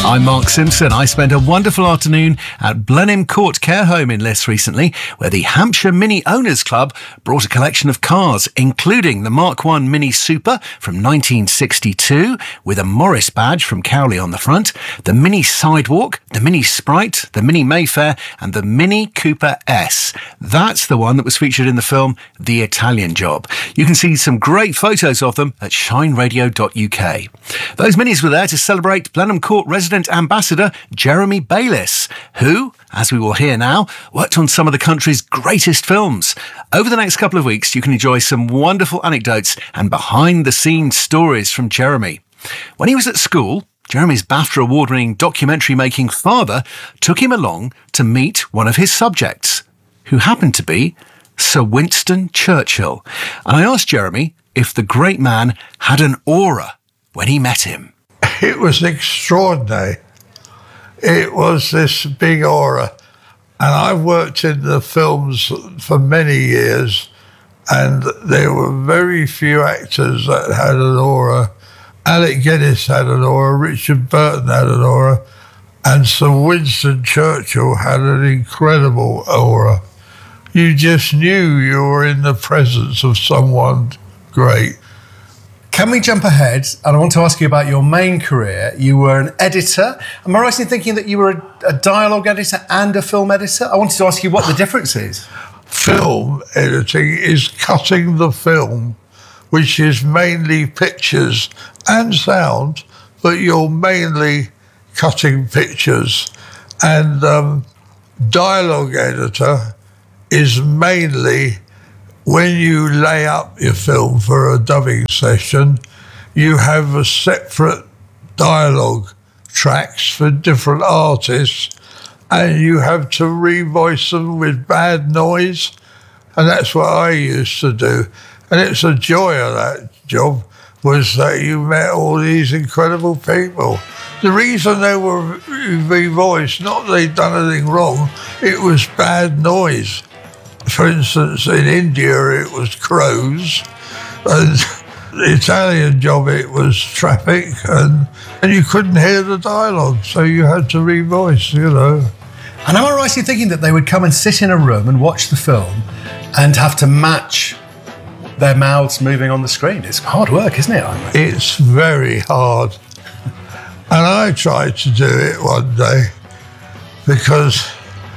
I'm Mark Simpson. I spent a wonderful afternoon at Blenheim Court Care Home in Liss recently, where the Hampshire Mini Owners Club brought a collection of cars, including the Mark I Mini Super from 1962, with a Morris badge from Cowley on the front, the Mini Sidewalk, the Mini Sprite, the Mini Mayfair, and the Mini Cooper S. That's the one that was featured in the film The Italian Job. You can see some great photos of them at shineradio.uk. Those minis were there to celebrate Blenheim Court resident ambassador Jeremy Bayliss, who, as we will hear now, worked on some of the country's greatest films. Over the next couple of weeks, you can enjoy some wonderful anecdotes and behind-the-scenes stories from Jeremy. When he was at school, Jeremy's BAFTA award-winning documentary-making father took him along to meet one of his subjects, who happened to be Sir Winston Churchill. And I asked Jeremy if the great man had an aura when he met him. It was extraordinary. It was this big aura. And I've worked in the films for many years, and there were very few actors that had an aura. Alec Guinness had an aura, Richard Burton had an aura, and Sir Winston Churchill had an incredible aura. You just knew you were in the presence of someone great. Can we jump ahead? And I want to ask you about your main career. You were an editor. Am I right in thinking that you were a dialogue editor and a film editor? I wanted to ask you what the difference is. Film editing is cutting the film, which is mainly pictures and sound, but you're mainly cutting pictures. And dialogue editor is mainly when you lay up your film for a dubbing session, you have a separate dialogue tracks for different artists, and you have to revoice them with bad noise, and that's what I used to do. And it's a joy of that job was that you met all these incredible people. The reason they were revoiced, not that they'd done anything wrong, it was bad noise. For instance, in India, it was crows, and the Italian Job, it was traffic, and you couldn't hear the dialogue, so you had to revoice, you know. And am I right in thinking that they would come and sit in a room and watch the film and have to match their mouths moving on the screen? It's hard work, isn't it? It's very hard. And I tried to do it one day because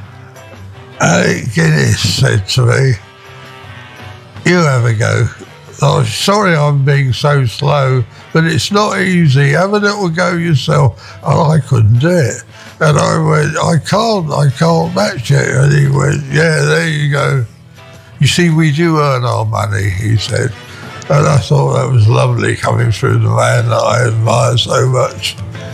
Alec Guinness said to me, "You have a go. Oh, sorry I'm being so slow, but it's not easy. Have a little go yourself." And I couldn't do it. And I went, I can't match it. And he went, "Yeah, there you go. You see, we do earn our money," he said. And I thought that was lovely coming through the man that I admire so much.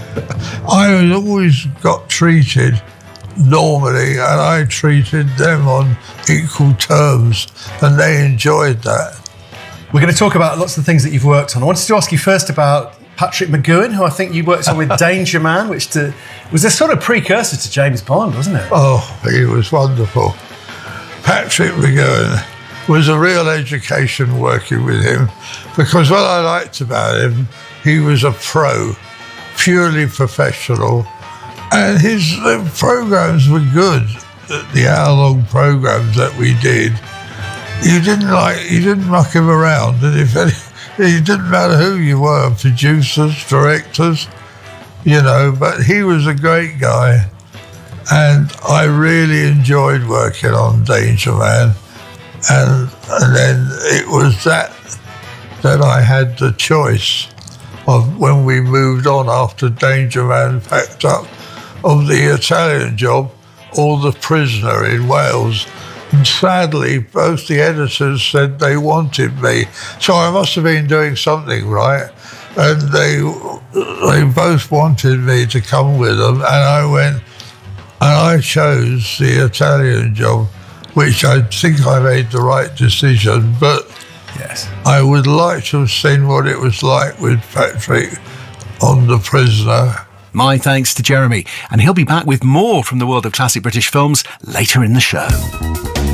I always got treated normally, and I treated them on equal terms, and they enjoyed that. We're going to talk about lots of the things that you've worked on. I wanted to ask you first about Patrick McGoohan, who I think you worked on with Danger Man, which was a sort of precursor to James Bond, wasn't it? Oh, he was wonderful. Patrick McGoohan was a real education working with him, because what I liked about him, he was a pro, purely professional. And his programs were good, the hour-long programs that we did. You didn't muck him around, and it didn't matter who you were, producers, directors, you know, but he was a great guy. And I really enjoyed working on Danger Man. And then it was that I had the choice of, when we moved on after Danger Man packed up, of The Italian Job or The Prisoner in Wales. And sadly, both the editors said they wanted me. So I must have been doing something right. And they both wanted me to come with them. And I went, and I chose The Italian Job, which I think I made the right decision. But yes, I would like to have seen what it was like with Patrick on The Prisoner. My thanks to Jeremy, and he'll be back with more from the world of classic British films later in the show.